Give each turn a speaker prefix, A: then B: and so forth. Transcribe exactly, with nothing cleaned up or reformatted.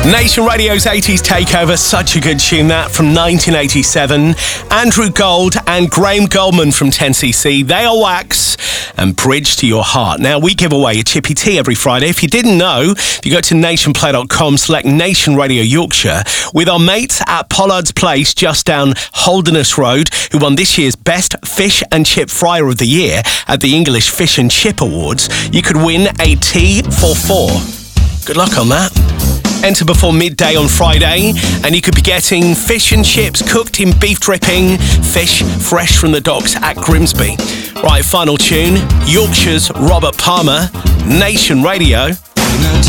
A: Nation Radio's eighties Takeover, such a good tune that from nineteen eighty-seven. Andrew Gold and Graham Goldman from ten C C, They Are Wax and Bridge to Your Heart. Now, we give away a Chippy Tea every Friday. If you didn't know, if you go to nationplay dot com, select Nation Radio Yorkshire, with our mates at Pollard's Place just down Holderness Road, who won this year's Best Fish and Chip Fryer of the Year at the English Fish and Chip Awards, you could win a tea for four. Good luck on that. Enter before midday on Friday and you could be getting fish and chips cooked in beef dripping, fish fresh from the docks at Grimsby. Right, final tune, Yorkshire's Robert Palmer, Nation Radio.